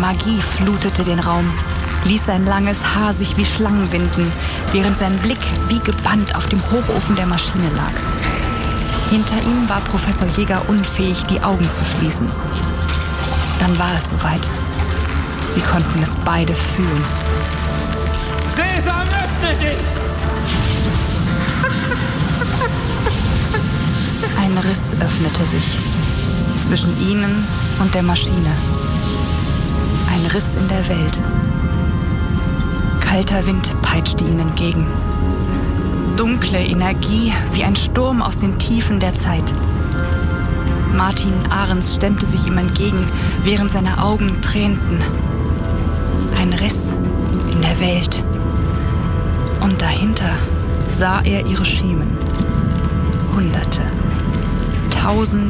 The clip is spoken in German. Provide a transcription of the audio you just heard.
Magie flutete den Raum, ließ sein langes Haar sich wie Schlangen winden, während sein Blick wie gebannt auf dem Hochofen der Maschine lag. Hinter ihm war Professor Jäger unfähig, die Augen zu schließen. Dann war es soweit. Sie konnten es beide fühlen. Sesam, öffne dich! Ein Riss öffnete sich zwischen ihnen und der Maschine. Ein Riss in der Welt. Kalter Wind peitschte ihnen entgegen. Dunkle Energie wie ein Sturm aus den Tiefen der Zeit. Martin Ahrens stemmte sich ihm entgegen, während seine Augen tränten. Ein Riss in der Welt. Und dahinter sah er ihre Schemen. Hunderte, Tausende